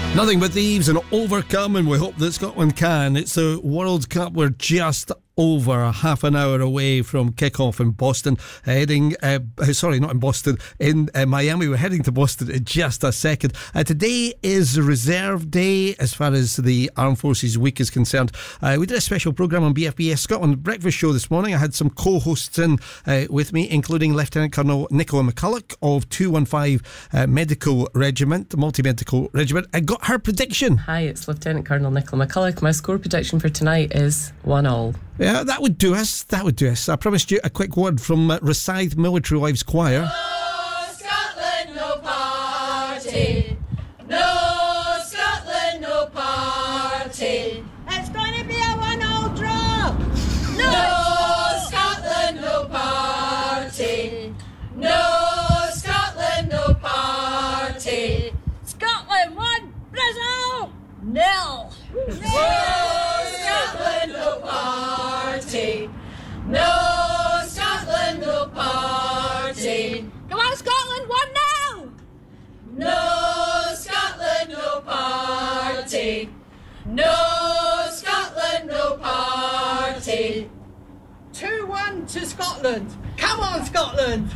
Nothing but thieves and overcome, and we hope that Scotland can. It's the World Cup. We're just over a half an hour away from kickoff in Boston, heading not in Boston, in Miami. We're heading to Boston in just a second. Today is Reserve Day as far as the Armed Forces Week is concerned. We did a special programme on BFBS Scotland Breakfast Show this morning. I had some co-hosts in with me, including Lieutenant Colonel Nicola McCulloch of 215 Medical Regiment, the Multi-Medical Regiment. I got her prediction. Hi, it's Lieutenant Colonel Nicola McCulloch. My score prediction for tonight is 1-1. Yeah, that would do us. I promised you a quick word from Rosyth Military Wives Choir. No Scotland, no party. No Scotland, no party. It's going to be a 1-0 draw. No Scotland, no party. No Scotland, no party. Scotland 1, Brazil 0. No Scotland, no party. No Scotland, no party. Come on, Scotland 1-0. No Scotland, no party. No Scotland, no party. 2-1 to Scotland. Come on, Scotland.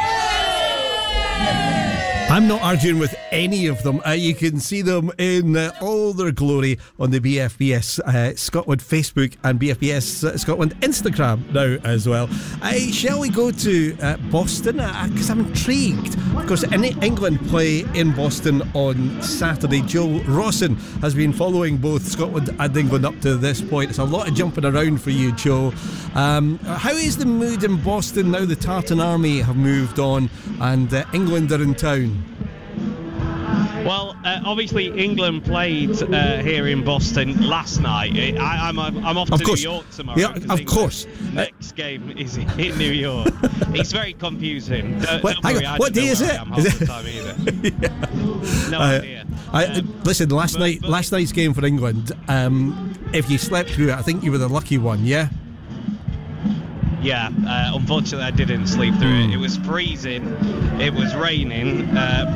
I'm not arguing with any of them. You can see them in all their glory on the BFBS Scotland Facebook and BFBS Scotland Instagram now as well. Shall we go to Boston? Because I'm intrigued. Of course, England play in Boston on Saturday. Joe Rawson has been following both Scotland and England up to this point. It's a lot of jumping around for you, Joe. How is the mood in Boston now the Tartan Army have moved on and England are in town? Well, obviously England played here in Boston last night. I'm off to New York tomorrow. Yeah, of course. Next game is in New York. It's very confusing. Don't worry, what day is it? Half the time either. No idea. Listen, last night's game for England. If you slept through it, I think you were the lucky one. Yeah. Yeah, unfortunately I didn't sleep through it. It was freezing, it was raining,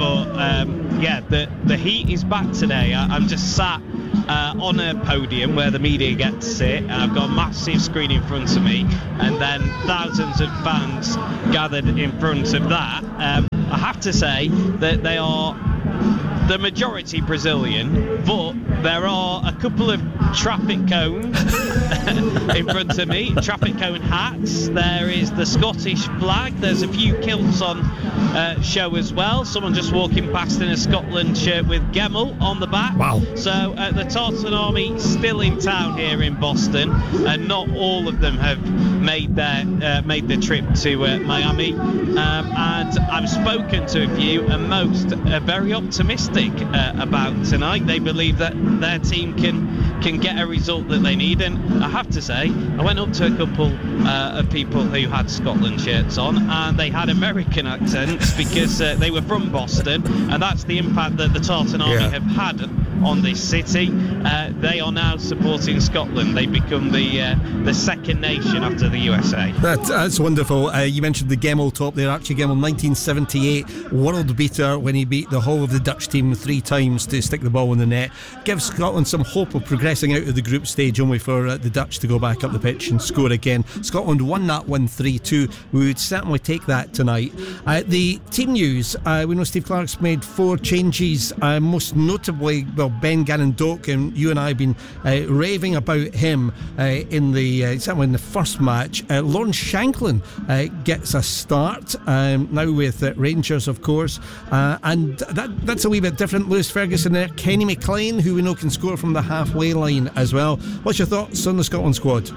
the heat is back today. I'm just sat on a podium where the media get to sit. I've got a massive screen in front of me and then thousands of fans gathered in front of that. I have to say that they are the majority Brazilian, but there are a couple of traffic cones in front of me, traffic cone hats. There is the Scottish flag. There's a few kilts on show as well. Someone just walking past in a Scotland shirt with Gemmell on the back. Wow. So the Tartan Army still in town here in Boston, and not all of them have made the trip to Miami. And I've spoken to a few, and most are very optimistic about tonight. They believe that their team can get a result that they need, and I have to say I went up to a couple of people who had Scotland shirts on and they had American accents because they were from Boston, and that's the impact that the Tartan Army have had on this city. They are now supporting Scotland. They become the second nation after the USA. That's wonderful. You mentioned the Gemmell top there. Archie Gemmell, 1978 world beater when he beat the whole of the Dutch team 3 times to stick the ball in the net. Gives Scotland some hope of progressing out of the group stage, only for the Dutch to go back up the pitch and score again. Scotland won that one 3-2. We would certainly take that tonight. The team news, we know Steve Clarke's made 4 changes, most notably, Ben Gannon-Doak, and you and I have been raving about him certainly in the first match. Lawrence Shanklin gets a start now with Rangers, of course, and that's a wee bit different. Lewis Ferguson there, Kenny McLean, who we know can score from the halfway line as well. What's your thoughts on the Scotland squad?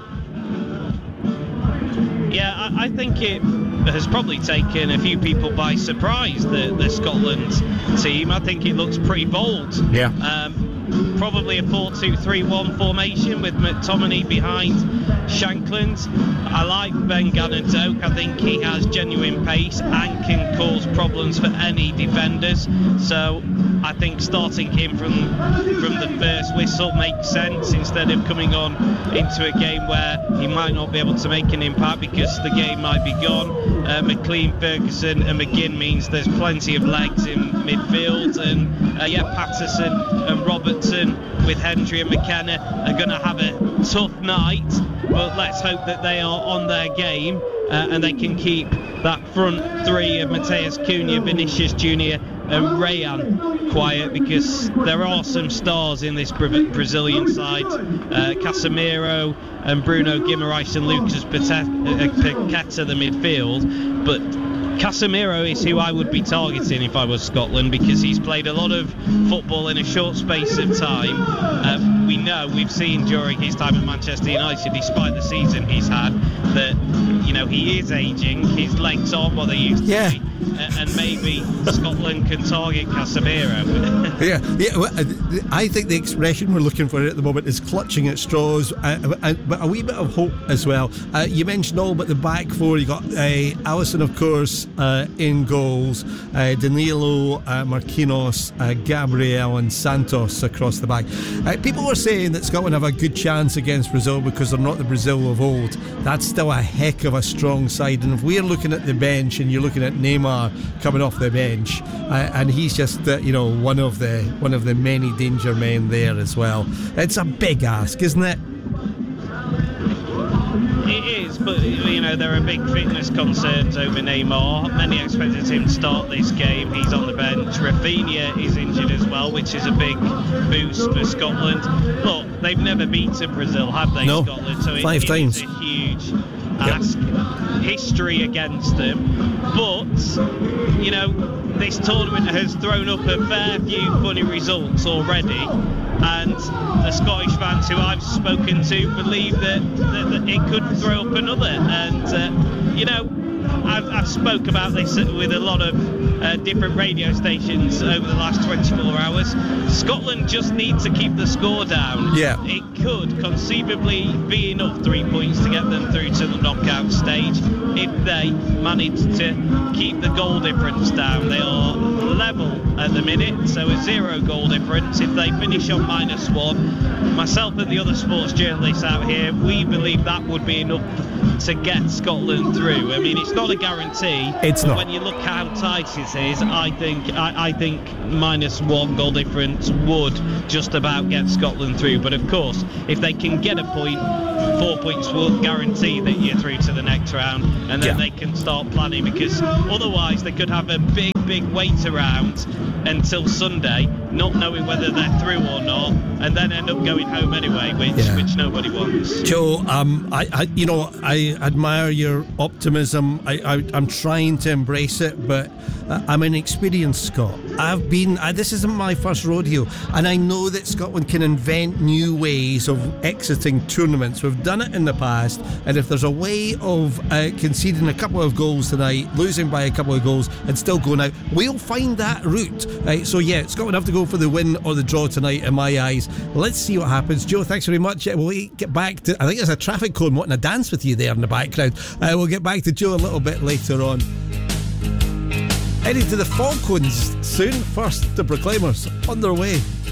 Yeah, I think it has probably taken a few people by surprise, the Scotland team. I think it looks pretty bold. Yeah. probably a 4-2-3-1 formation with McTominay behind Shankland. I like Ben Gannon-Doak. I think he has genuine pace and can cause problems for any defenders. So I think starting him from the first whistle makes sense instead of coming on into a game where he might not be able to make an impact because the game might be gone. McLean, Ferguson and McGinn means there's plenty of legs in midfield, and Patterson and Robertson with Hendry and McKenna are going to have a tough night, but let's hope that they are on their game and they can keep that front three of Mateus Cunha, Vinicius Junior and Rayan quiet, because there are some stars in this Brazilian side. Casemiro and Bruno Guimaraes and Lucas Paqueta the midfield, but Casemiro is who I would be targeting if I was Scotland, because he's played a lot of football in a short space of time. We've seen during his time at Manchester United, despite the season he's had, that he is aging, his legs aren't what they used to be, and maybe Scotland can target Casemiro. I think the expression we're looking for at the moment is clutching at straws, but a wee bit of hope as well. You mentioned all but the back four. You got Alisson, of course, in goals, Danilo, Marquinhos, Gabriel and Santos across the back. People were saying that Scotland have a good chance against Brazil because they're not the Brazil of old. That's still a heck of a strong side, and if we're looking at the bench and you're looking at Neymar coming off the bench, and he's just one of the many danger men there as well, it's a big ask, isn't it? It is, but there are big fitness concerns over Neymar. Many expected him to start this game. He's on the bench. Rafinha is injured as well, which is a big boost for Scotland. Look, they've never beaten Brazil, have they? No, Scotland? So 5 times. It's a huge ask. History against them, but this tournament has thrown up a fair few funny results already, and the Scottish fans who I've spoken to believe that it could throw up another. And I've spoke about this with a lot of different radio stations over the last 24 hours. Scotland just need to keep the score down. It could conceivably be enough 3 points to get them through to the knockout stage if they manage to keep the goal difference down. They are level at the minute, so a 0 goal difference. If they finish on -1, myself and the other sports journalists out here, we believe that would be enough to get Scotland through. I mean, it's not a guarantee. It's not. When you look how tight it is, I think -1 goal difference would just about get Scotland through. But of course, if they can get a point, 4 points will guarantee that you're through to the next round, and then they can start planning, because otherwise they could have a big wait around until Sunday, not knowing whether they're through or not, and then end up going home anyway, which nobody wants. Joe, I admire your optimism. I'm trying to embrace it, but I'm an experienced Scot. This isn't my first rodeo, and I know that Scotland can invent new ways of exiting tournaments. We've done it in the past, and if there's a way of conceding a couple of goals tonight, losing by a couple of goals and still going out, we'll find that route. So Scotland have to go for the win or the draw tonight in my eyes. Let's see what happens. Joe, thanks very much. We'll get back to, I think there's a traffic cone wanting to dance with you there in the background. We'll get back to Joe a little bit later on. Heading to the Falklands soon. First, the Proclaimers on their way.